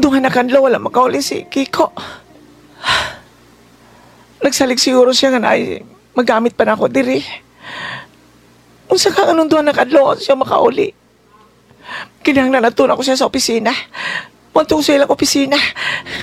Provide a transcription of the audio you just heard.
Dunga na kanlo, wala makauli si Kiko. Nagsalig siguro siya nga na ay magamit pa na ako diri. Unsa ka anong duha na kanlo siya makauli. Kinahanglan natuna ko siya sa opisina. Mantong sa ilang opisina.